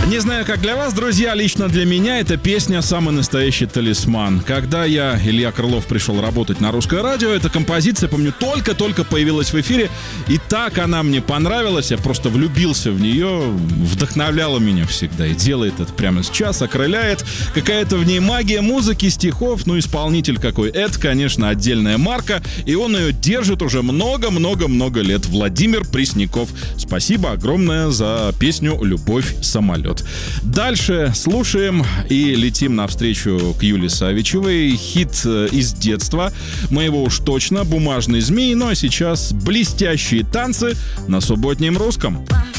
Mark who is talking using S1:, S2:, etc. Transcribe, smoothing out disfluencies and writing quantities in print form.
S1: Не знаю, как для вас, друзья, лично для меня эта песня «Самый настоящий талисман». Когда я, Илья Крылов, пришел работать на Русское радио, эта композиция, помню, только-только появилась в эфире, и так она мне понравилась, я просто влюбился в нее, вдохновляла меня всегда, и делает это прямо сейчас, окрыляет. Какая-то в ней магия музыки, стихов, ну, исполнитель какой. Это, конечно, отдельная марка, и он ее держит уже много-много-много лет. Владимир Пресняков. Спасибо огромное за песню «Любовь, самолет». Дальше слушаем и летим навстречу к Юле Савичевой. Хит из детства моего уж точно, «Бумажный змей». Ну а сейчас блестящие танцы на субботнем русском.